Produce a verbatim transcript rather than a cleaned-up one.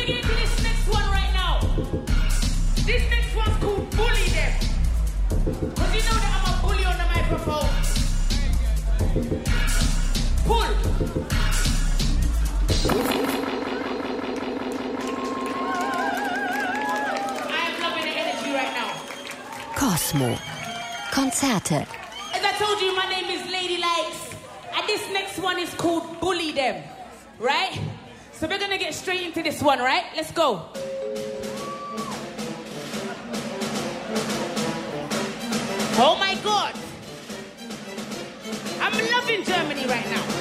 really into this next one right now. This next one's called Bully Them. Because you know that I'm a bully on the microphone. Pull. I am loving the energy right now. Cosmo. Konzerte. As I told you, my name is Lady Likes. And this next one is called Bully Them. Right? So we're going to get straight into this one, right? Let's go. Oh my God. I'm loving Germany right now.